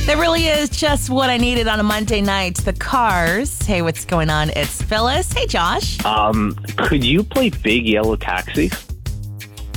That really is just what I needed on a Monday night. The Cars. Hey, what's going on? It's Phyllis. Hey, Josh. Could you play Big Yellow Taxi?